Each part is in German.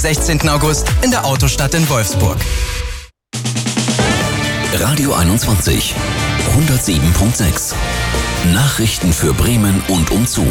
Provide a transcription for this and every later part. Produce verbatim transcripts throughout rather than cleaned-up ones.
sechzehnten August in der Autostadt in Wolfsburg. Radio einundzwanzig, hundertsieben Komma sechs. Nachrichten für Bremen und umzu.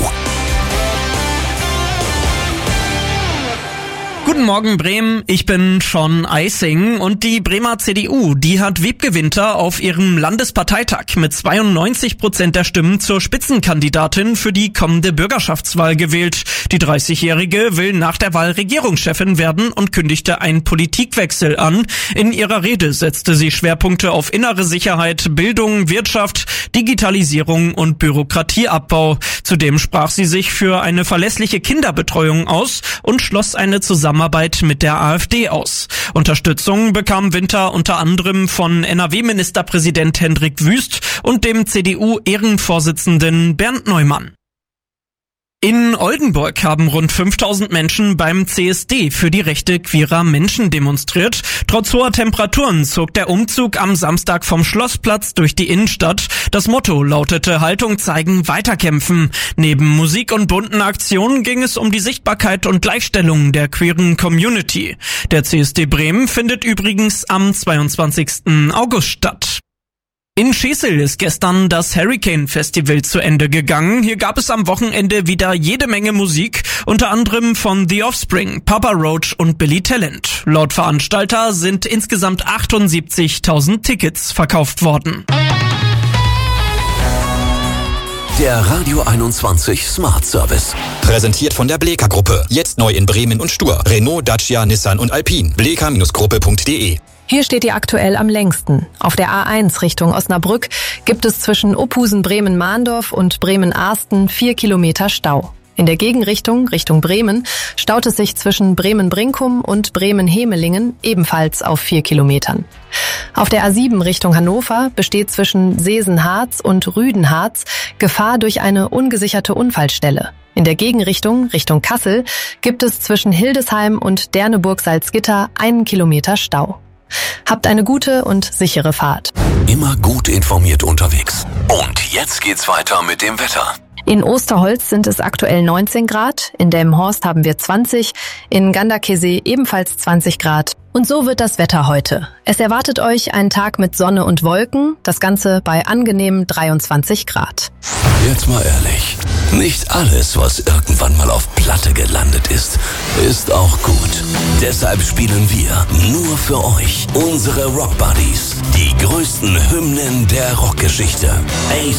Guten Morgen Bremen, ich bin Sean Eising und die Bremer C D U, die hat Wiebke Winter auf ihrem Landesparteitag mit zweiundneunzig Prozent der Stimmen zur Spitzenkandidatin für die kommende Bürgerschaftswahl gewählt. Die dreißigjährige will nach der Wahl Regierungschefin werden und kündigte einen Politikwechsel an. In ihrer Rede setzte sie Schwerpunkte auf innere Sicherheit, Bildung, Wirtschaft, Digitalisierung und Bürokratieabbau. Zudem sprach sie sich für eine verlässliche Kinderbetreuung aus und schloss eine Zusammenarbeit mit der AfD aus. Unterstützung bekam Winter unter anderem von N R W-Ministerpräsident Hendrik Wüst und dem C D U-Ehrenvorsitzenden Bernd Neumann. In Oldenburg haben rund fünftausend Menschen beim C S D für die Rechte queerer Menschen demonstriert. Trotz hoher Temperaturen zog der Umzug am Samstag vom Schlossplatz durch die Innenstadt. Das Motto lautete Haltung zeigen, weiterkämpfen. Neben Musik und bunten Aktionen ging es um die Sichtbarkeit und Gleichstellung der queeren Community. Der C S D Bremen findet übrigens am zweiundzwanzigsten August statt. In Schesel ist gestern das Hurricane Festival zu Ende gegangen. Hier gab es am Wochenende wieder jede Menge Musik, unter anderem von The Offspring, Papa Roach und Billy Talent. Laut Veranstalter sind insgesamt achtundsiebzigtausend Tickets verkauft worden. Der Radio einundzwanzig Smart Service. Präsentiert von der Bleeker Gruppe. Jetzt neu in Bremen und Stur. Renault, Dacia, Nissan und Alpine. bleeker Gruppe punkt de. Hier steht ihr aktuell am längsten. Auf der A eins Richtung Osnabrück gibt es zwischen Opusen-Bremen-Mahndorf und Bremen-Arsten vier Kilometer Stau. In der Gegenrichtung, Richtung Bremen, staut es sich zwischen Bremen-Brinkum und Bremen-Hemelingen ebenfalls auf vier Kilometern. Auf der A sieben Richtung Hannover besteht zwischen Seesen-Harz und Rüden-Harz Gefahr durch eine ungesicherte Unfallstelle. In der Gegenrichtung, Richtung Kassel, gibt es zwischen Hildesheim und Derneburg-Salzgitter einen Kilometer Stau. Habt eine gute und sichere Fahrt. Immer gut informiert unterwegs. Und jetzt geht's weiter mit dem Wetter. In Osterholz sind es aktuell neunzehn Grad, in Delmenhorst haben wir zwanzig, in Ganderkesee ebenfalls zwanzig Grad. Und so wird das Wetter heute. Es erwartet euch ein Tag mit Sonne und Wolken, das Ganze bei angenehmen dreiundzwanzig Grad. Jetzt mal ehrlich, nicht alles, was irgendwann mal auf Platte gelandet ist, ist auch gut. Deshalb spielen wir nur für euch unsere Rock Buddies, die größten Hymnen der Rockgeschichte. A